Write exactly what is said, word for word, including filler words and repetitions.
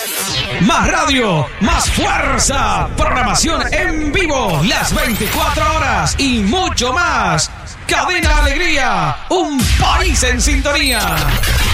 Más radio, más fuerza. Programación en vivo las veinticuatro horas y mucho más. Cadena Alegría, un país en sintonía.